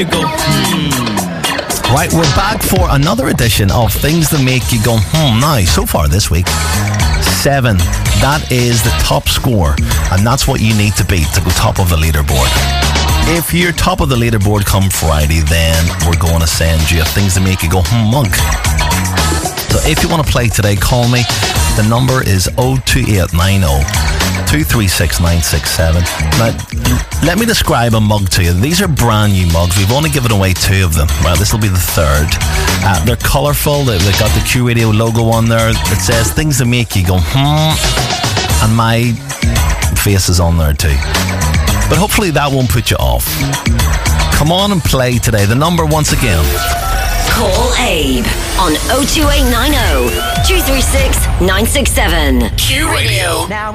Right, we're back for another edition of Things That Make You Go, Now, so far this week, 7. That is the top score, and that's what you need to beat to go top of the leaderboard. If you're top of the leaderboard come Friday, then we're going to send you a Things That Make You Go, mug. So if you want to play today, call me. The number is 02890 236 967. Now, let me describe a mug to you. These are brand new mugs. We've only given away 2 of them. Right, this will be the 3rd. They're colourful. They've got the Q Radio logo on there. It says Things That Make You Go, and my face is on there too. But hopefully that won't put you off. Come on and play today. The number once again. Call Abe on 02890 236 967. Q Radio. Now